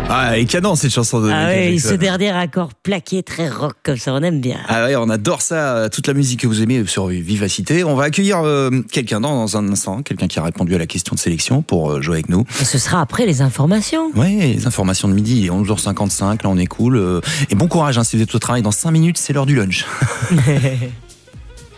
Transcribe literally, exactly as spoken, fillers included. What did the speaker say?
Ah, et canon cette chanson de Ah Michael oui, Jackson. ce dernier accord plaqué, très rock comme ça, on aime bien. Ah ouais, on adore ça, toute la musique que vous aimez sur Vivacité. On va accueillir euh, quelqu'un dans, dans un instant, quelqu'un qui a répondu à la question de sélection pour euh, jouer avec nous. Et ce sera après les informations. Oui, les informations de midi, il est onze heures cinquante-cinq, là on est cool. Euh, et bon courage, hein, si vous êtes au travail dans cinq minutes, c'est l'heure du lunch.